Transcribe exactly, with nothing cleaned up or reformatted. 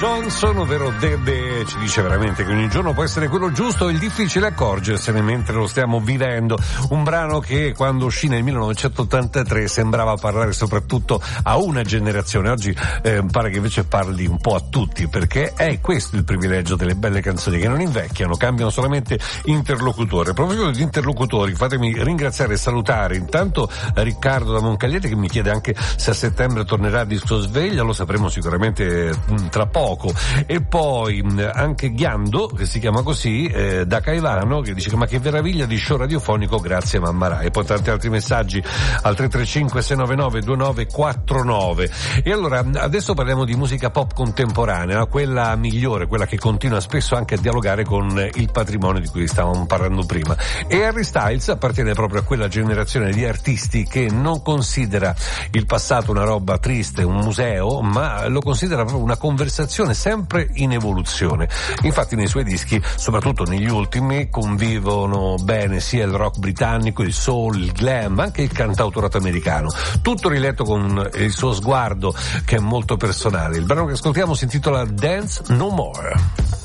Johnson, ovvero Debe, ci dice veramente che ogni giorno può essere quello giusto, il difficile è accorgersene mentre lo stiamo vivendo. Un brano che quando uscì nel millenovecentottantatré sembrava parlare soprattutto a una generazione, oggi eh, pare che invece parli un po' a tutti, perché è questo il privilegio delle belle canzoni, che non invecchiano, cambiano solamente interlocutore. A proposito di interlocutori, fatemi ringraziare e salutare intanto Riccardo da Moncagliete, che mi chiede anche se a settembre tornerà a Disco Sveglia, lo sapremo sicuramente mh, tra poco. E poi mh, anche Ghiando, che si chiama così, eh, da Caivano, che dice: ma che meraviglia di show radiofonico, grazie Mamma Rai. E poi tanti altri messaggi al tre tre cinque sei nove nove due nove quattro nove. E allora adesso parliamo di musica pop contemporanea, quella migliore, quella che continua spesso anche a dialogare con il patrimonio di cui stavamo parlando prima. E Harry Styles appartiene proprio a quella generazione di artisti che non considera il passato una roba triste, un museo, ma lo considera proprio una conversazione sempre in evoluzione. Infatti nei suoi dischi, soprattutto negli ultimi, convivono bene sia il rock britannico, il soul, il glam, ma anche il cantautorato americano. Tutto riletto con il suo sguardo che è molto personale. Il brano che ascoltiamo si intitola Dance No More.